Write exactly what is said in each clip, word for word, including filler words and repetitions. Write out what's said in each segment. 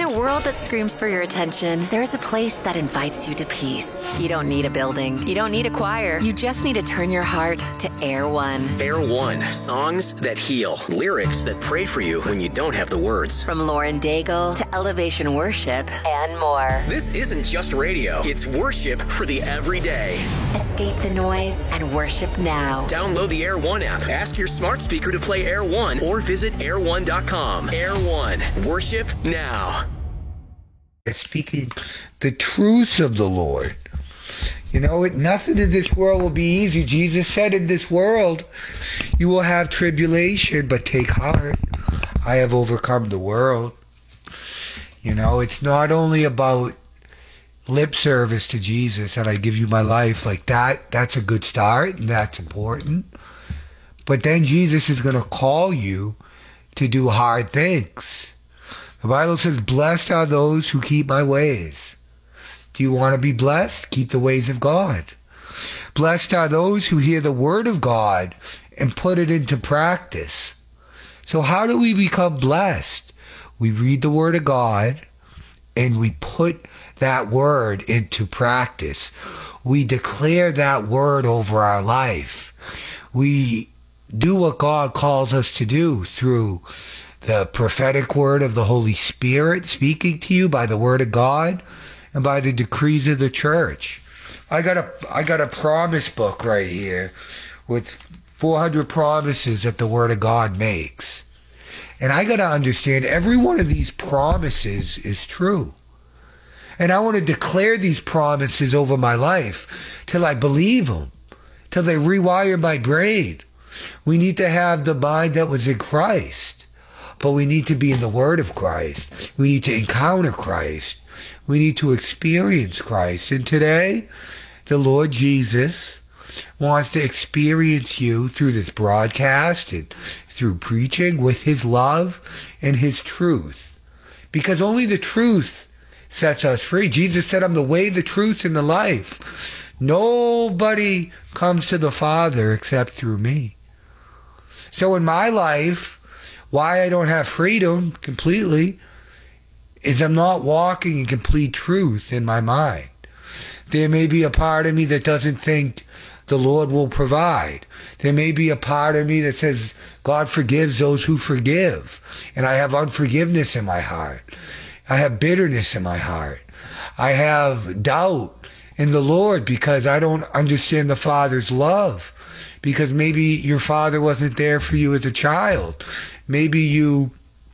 a world that screams for your attention, there's a place that invites you to peace. You don't need a building. You don't need a choir. You just need to turn your heart to Air One. Air One. Songs that heal. Lyrics that pray for you when you don't have the words. From Lauren Daigle to Elevation Worship and more. This isn't just radio. It's worship for the everyday. Escape the noise and worship now. Download the Air One app. Ask your smart speaker to play Air One or visit air one dot com. Air One. Worship now. Speaking the truth of the Lord. You know, nothing in this world will be easy. Jesus said, in this world, you will have tribulation, but take heart. I have overcome the world. You know, it's not only about lip service to Jesus and I give you my life. Like that, that's a good start and that's important. But then Jesus is going to call you to do hard things. The Bible says, blessed are those who keep my ways. Do you want to be blessed? Keep the ways of God. Blessed are those who hear the word of God and put it into practice. So how do we become blessed? We read the word of God and we put that word into practice. We declare that word over our life. We do what God calls us to do through the prophetic word of the Holy Spirit speaking to you by the word of God and by the decrees of the church. I got a I got a promise book right here with four hundred promises that the word of God makes. And I got to understand every one of these promises is true. And I want to declare these promises over my life till I believe them, till they rewire my brain. We need to have the mind that was in Christ. But we need to be in the Word of Christ. We need to encounter Christ. We need to experience Christ. And today, the Lord Jesus wants to experience you through this broadcast and through preaching with His love and His truth. Because only the truth sets us free. Jesus said, I'm the way, the truth, and the life. Nobody comes to the Father except through me. So in my life, why I don't have freedom completely is I'm not walking in complete truth in my mind. There may be a part of me that doesn't think the Lord will provide. There may be a part of me that says God forgives those who forgive. And I have unforgiveness in my heart. I have bitterness in my heart. I have doubt in the Lord because I don't understand the Father's love. Because maybe your father wasn't there for you as a child. Maybe you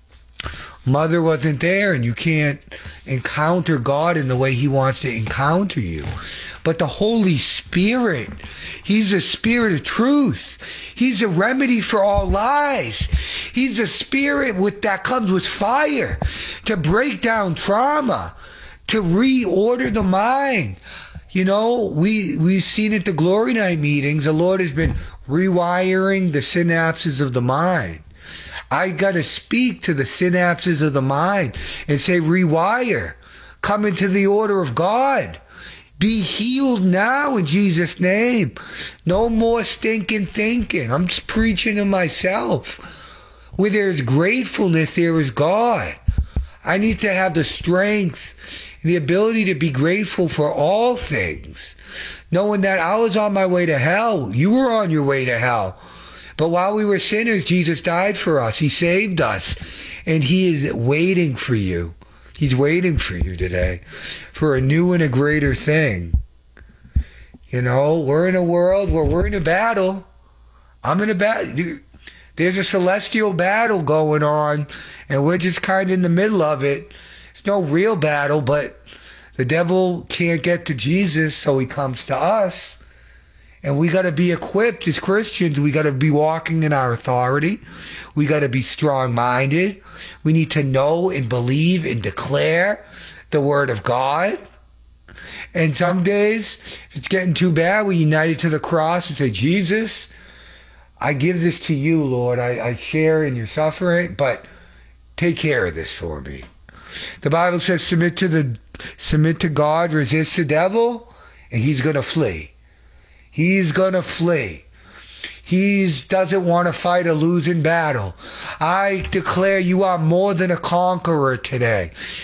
mother wasn't there and you can't encounter God in the way He wants to encounter you. But the Holy Spirit, He's a spirit of truth. He's a remedy for all lies. He's a spirit with that comes with fire to break down trauma, to reorder the mind. You know, we, we've seen at the Glory Night meetings, the Lord has been rewiring the synapses of the mind. I got to speak to the synapses of the mind and say, rewire. Come into the order of God. Be healed now in Jesus' name. No more stinking thinking. I'm just preaching to myself. Where there is gratefulness, there is God. I need to have the strength, the ability to be grateful for all things, knowing that I was on my way to hell. You were on your way to hell. But while we were sinners, Jesus died for us. He saved us. And He is waiting for you. He's waiting for you today for a new and a greater thing. You know, we're in a world where we're in a battle. I'm in a battle. There's a celestial battle going on, and we're just kind of in the middle of it. It's no real battle, but the devil can't get to Jesus, so he comes to us. And we got to be equipped as Christians. We got to be walking in our authority. We got to be strong-minded. We need to know and believe and declare the Word of God. And some days, if it's getting too bad, we unite it to the cross and say, Jesus, I give this to you, Lord. I, I share in your suffering, but take care of this for me. The Bible says, submit to the submit to God, resist the devil, and he's going to flee. He's going to flee. He doesn't want to fight a losing battle. I declare you are more than a conqueror today.